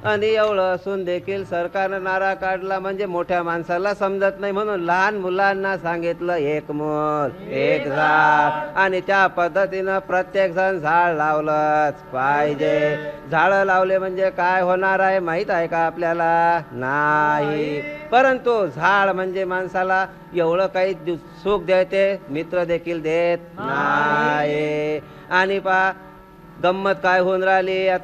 आणि एवढं असून देखील सरकारनं नारा काढला म्हणजे मोठ्या माणसाला समजत नाही, म्हणून लहान मुलांना सांगितलं एक मूल एक झाड, आणि त्या पद्धतीनं प्रत्येक जण झाड लावलंच पाहिजे. झाडं लावले म्हणजे काय होणार आहे माहीत आहे का आपल्याला? नाही. परंतु झाड म्हणजे माणसाला एवढं काही सुख देते, मित्र देखील देत नाही. आणि पहा गंमत काय होऊन राहिली आता.